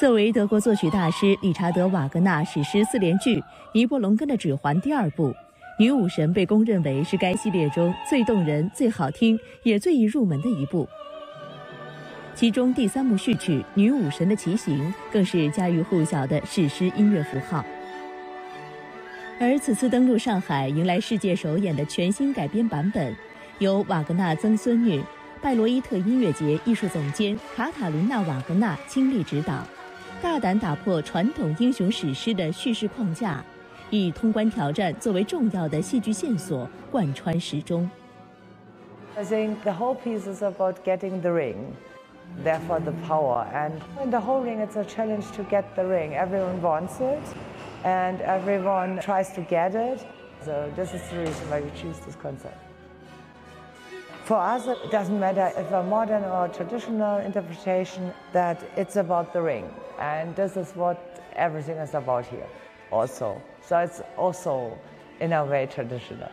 作为德国作曲大师理查德·瓦格纳史诗4连剧《尼伯龙根的指环》第2部，《女武神》被公认为是该系列中最动人、最好听也最易入门的一部。其中第3幕序曲《女武神的骑行》更是家喻户晓的史诗音乐符号。而此次登陆上海迎来世界首演的全新改编版本，由瓦格纳曾孙女、拜罗伊特音乐节艺术总监卡塔琳娜·瓦格纳倾力指导，大胆打破传统英雄史诗的叙事框架，以通关挑战作为重要的戏剧线索，贯穿始终。 I think the whole piece is about getting the ring, therefore the power. And in the whole ring, it's a challenge to get the ring. Everyone wants it, and everyone tries to get it. So this is the reason why we choose this concept. For us, it doesn't matter if a modern or traditional interpretation, that it's about the ring. And this is what everything is about here also. So it's also, in a way, traditional.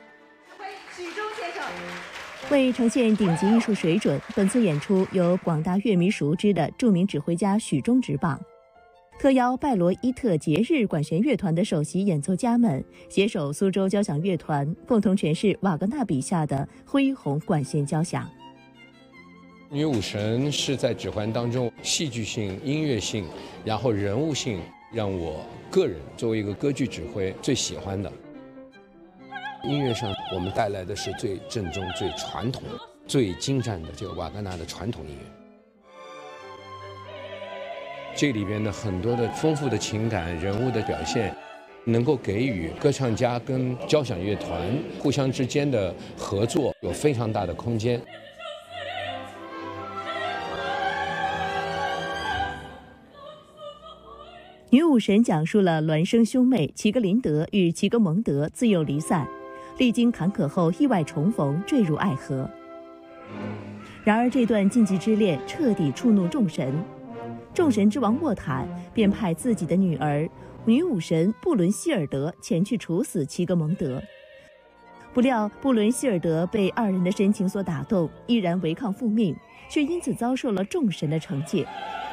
为呈现顶级艺术水准，本次演出由广大乐迷熟知的著名指挥家许忠执棒，特邀拜罗伊特节日管弦乐团的首席演奏家们携手苏州交响乐团，共同诠释瓦格纳笔下的恢宏管弦交响。 女武神是在指环当中戏剧性、音乐性，然后人物性，让我个人作为一个歌剧指挥最喜欢的。音乐上，我们带来的是最正宗、最传统、最精湛的这个瓦格纳的传统音乐。这里边的很多的丰富的情感、人物的表现，能够给予歌唱家跟交响乐团互相之间的合作有非常大的空间。 女武神讲述了孪生兄妹齐格林德与齐格蒙德自幼离散，历经坎坷后意外重逢，坠入爱河。然而这段禁忌之恋彻底触怒众神，众神之王沃坦便派自己的女儿女武神布伦希尔德前去处死齐格蒙德。不料布伦希尔德被2人的深情所打动，毅然违抗父命，却因此遭受了众神的惩戒。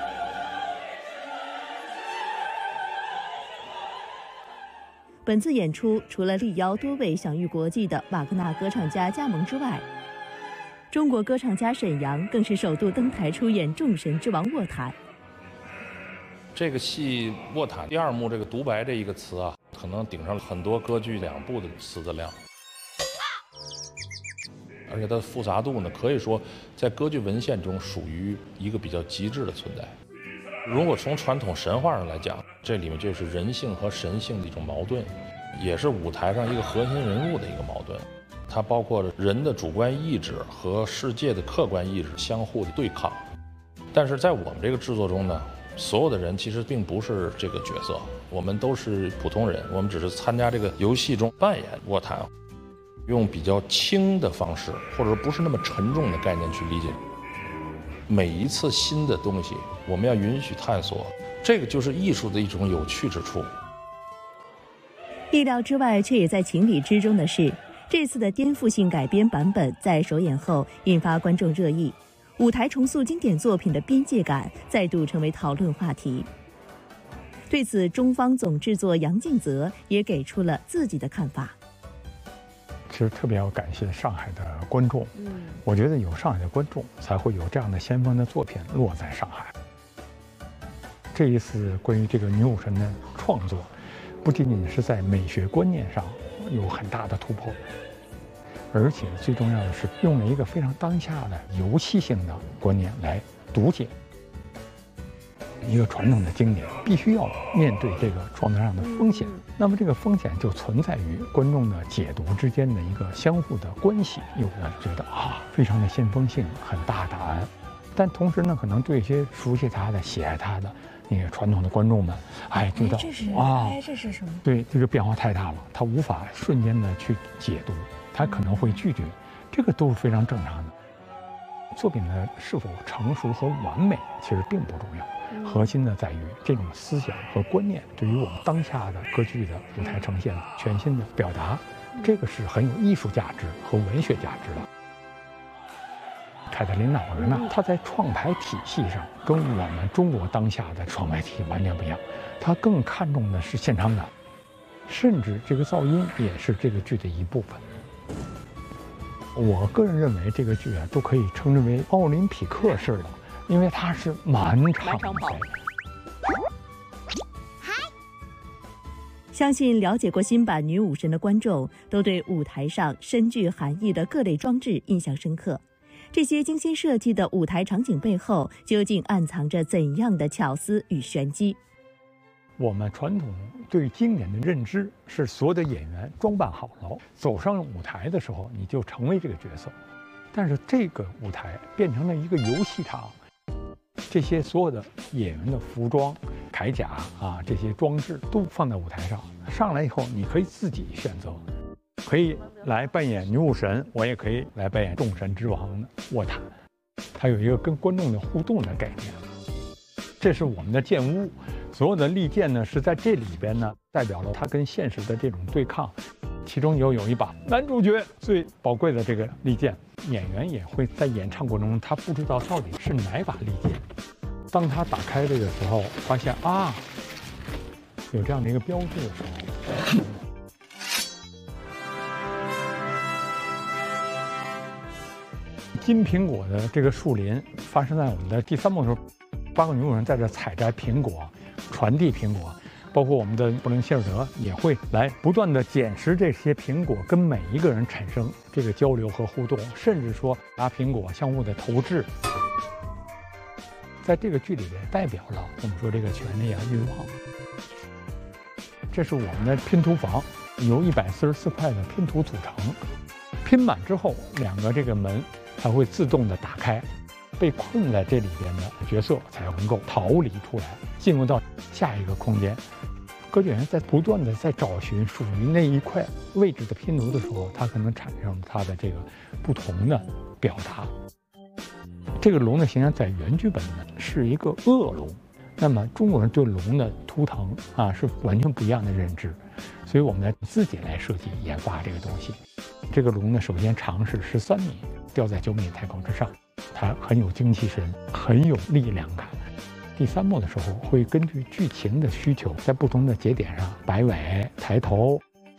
本次演出除了力邀多位享誉国际的瓦格纳歌唱家加盟之外，中国歌唱家沈阳更是首度登台出演众神之王沃坦。 这个戏沃坦第2幕这个独白这一个词啊，可能顶上了很多歌剧2部的词的量，而且它的复杂度呢，可以说在歌剧文献中属于一个比较极致的存在。如果从传统神话上来讲，这里面就是人性和神性的一种矛盾，也是舞台上一个核心人物的一个矛盾。它包括着人的主观意志和世界的客观意志相互的对抗。但是在我们这个制作中呢，所有的人其实并不是这个角色，我们都是普通人，我们只是参加这个游戏中扮演沃坦，用比较轻的方式，或者不是那么沉重的概念去理解。每一次新的东西，我们要允许探索，这个就是艺术的一种有趣之处。 意料之外却也在情理之中的是，这次的颠覆性改编版本在首演后引发观众热议，舞台重塑经典作品的边界感再度成为讨论话题。对此，中方总制作杨敬泽也给出了自己的看法。 其实特别要感谢上海的观众，我觉得有上海的观众，才会有这样的先锋的作品落在上海。这一次关于这个女武神的创作，不仅仅是在美学观念上有很大的突破，而且最重要的是用了一个非常当下的游戏性的观念来读解一个传统的经典，必须要面对这个创作上的风险。那么这个风险就存在于观众的解读之间的一个相互的关系。有的觉得非常的先锋性，很大胆，但同时呢，可能对一些熟悉他的、喜爱他的那个传统的观众们，觉得这是什么？ 对，这个变化太大了，他无法瞬间的去解读，他可能会拒绝，这个都是非常正常的。作品的是否成熟和完美，其实并不重要，核心的在于这种思想和观念对于我们当下的歌剧的舞台呈现全新的表达，这个是很有艺术价值和文学价值的。 凯特琳娜·瓦格纳，她在创牌体系上跟我们中国当下的创牌体系完全不一样，她更看重的是现场感，甚至这个噪音也是这个剧的一部分。我个人认为这个剧啊，都可以称之为奥林匹克式的，因为它是满场跑。 相信了解过新版《女武神》的观众，都对舞台上深具含义的各类装置印象深刻。这些精心设计的舞台场景背后，究竟暗藏着怎样的巧思与玄机？ 我们传统对经典的认知是，所有的演员装扮好了，走上舞台的时候，你就成为这个角色。但是这个舞台变成了一个游戏场，这些所有的演员的服装、铠甲啊，这些装置都放在舞台上。上来以后，你可以自己选择，可以来扮演女武神，我也可以来扮演众神之王的卧谈。它有一个跟观众的互动的概念。这是我们的剑屋，所有的利剑呢是在这里边呢，代表了它跟现实的这种对抗。其中有一把男主角最宝贵的这个利剑，演员也会在演唱过程中，他不知道到底是哪把利剑。当他打开这个时候，发现啊，有这样的一个标志的时候。金苹果的这个树林发生在我们的第3幕的时候，8个女武神在这采摘苹果，传递苹果，包括我们的布伦希尔德也会来不断的捡拾这些苹果，跟每一个人产生这个交流和互动，甚至说拿苹果相互的投掷。在这个剧里边代表了我们说这个权力啊、欲望。这是我们的拼图房，由144块的拼图组成，拼满之后2个这个门才会自动的打开，被困在这里边的角色才能够逃离出来，进入到下一个空间。歌剧演员在不断的在找寻属于那一块位置的拼图的时候，它可能产生它的这个不同的表达。这个龙的形象在原剧本呢是一个恶龙，那么中国人对龙的图腾啊是完全不一样的认知，所以我们自己来设计研发这个东西。这个龙呢，首先长是13米，吊在9米太高之上，它很有精气神，很有力量感。第3幕的时候，会根据剧情的需求，在不同的节点上摆尾、抬头。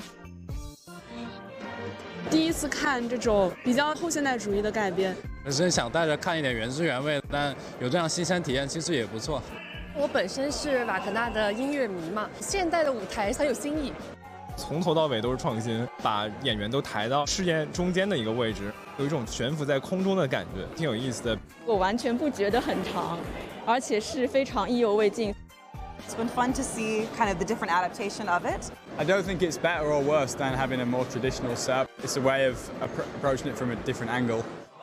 第一次看这种比较后现代主义的改编， 本身想带着看一点原汁原味，但有这样新鲜体验，其实也不错。 我本身是瓦格纳的音乐迷嘛，现代的舞台很有新意。 从头到尾都是创新，把演员都抬到事件中间的一个位置，有一种悬浮在空中的感觉，挺有意思的。 我完全不觉得很长，而且是非常意犹未尽。 It's been fun to see kind of the different adaptation of it. I don't think it's better or worse than having a more traditional setup. It's a way of approaching it from a different angle.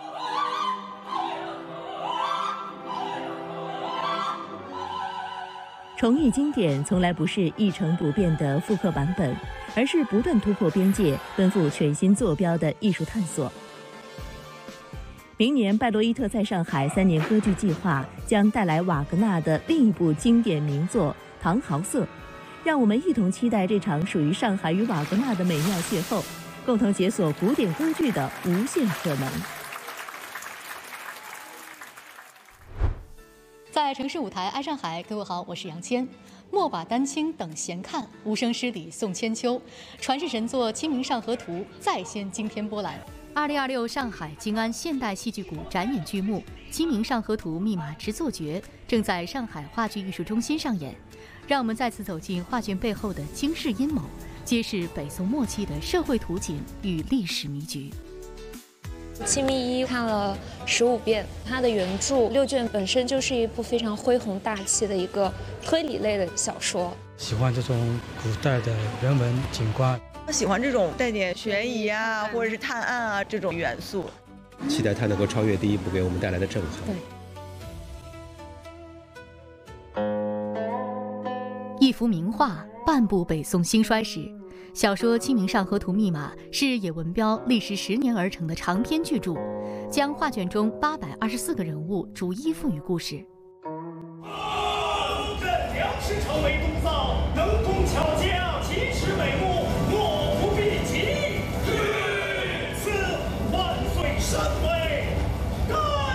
重艺经典从来不是一成不变的复刻版本，而是不断突破边界、奔赴全新坐标的艺术探索。明年拜罗伊特在上海3年歌剧计划将带来瓦格纳的另一部经典名作《唐豪瑟》，让我们一同期待这场属于上海与瓦格纳的美妙邂逅，共同解锁古典歌剧的无限可能。 在城市舞台爱上海，各位好，我是杨谦。莫把丹青等闲看，无声诗里送千秋。传世神作《清明上河图》再现惊天波澜。2026上海静安现代戏剧谷展演剧目《清明上河图》密码制作角正在上海话剧艺术中心上演，让我们再次走进画卷背后的惊世阴谋，揭示北宋末期的社会图景与历史迷局。 清明一看了15遍，它的原著6卷本身就是一部非常恢宏大气的一个推理类的小说。 喜欢这种古代的人文景观， 喜欢这种带点悬疑啊，或者是探案啊这种元素。 期待它能够超越第一部给我们带来的震撼。 一幅名画，半部北宋兴衰史。小说《清明上河图》密码是野文彪历时10年而成的长篇巨著，将画卷中824个人物逐一赋予故事。 朕梁师成为督造，能工巧匠，奇耻美目，莫不必及。赐万岁神威，盖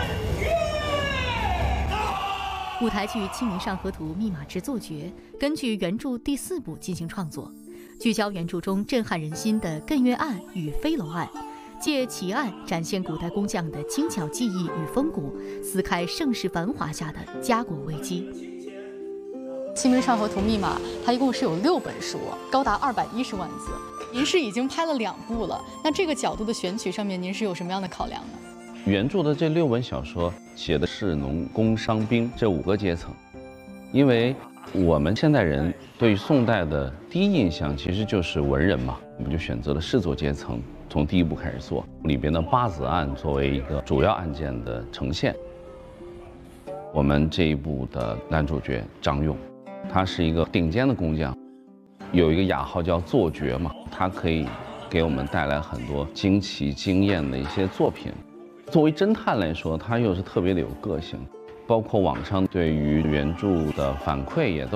舞台剧《清明上河图》密码制作绝，根据原著第4部进行创作，聚焦原著中震撼人心的艮岳案与飞楼案，借奇案展现古代工匠的精巧技艺与风骨，撕开盛世繁华下的家国危机。《清明上河图》密码，它一共是有6本书，高达210万字。您是已经拍了2部了，那这个角度的选取上面，您是有什么样的考量呢？ 原著的这6本小说写的士农工商兵这5个阶层，因为我们现代人对于宋代的第一印象其实就是文人嘛，我们就选择了士族阶层，从第1部开始做，里边的八子案作为一个主要案件的呈现。我们这一部的男主角张用，他是一个顶尖的工匠，有一个雅号叫作绝嘛，他可以给我们带来很多惊奇惊艳的一些作品。作为侦探来说，他又是特别的有个性，包括网上对于原著的反馈也都